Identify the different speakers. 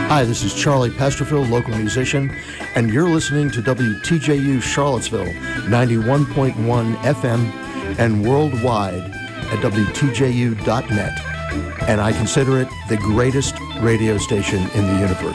Speaker 1: Hi, this is Charlie Pesterfield, local musician, and you're listening to WTJU Charlottesville, 91.1 FM, and worldwide at WTJU.net. And I consider it the greatest radio station in the universe.